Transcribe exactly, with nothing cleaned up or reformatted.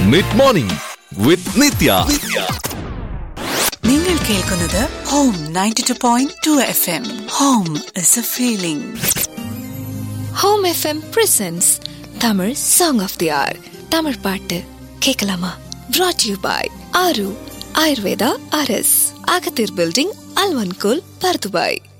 Mid morning വിത്ത് നിത്യ. നിങ്ങൾ കേൾക്കുന്നത് home ninety two point two F M. Home is A feeling. Home FM presents Tamil song of they are. Tamil பாட்டு கேட்கலாமா? brought you bye ஆரு Ayurveda RS, அகத்தீர் building, அல்வன்கோல், Bur Dubai.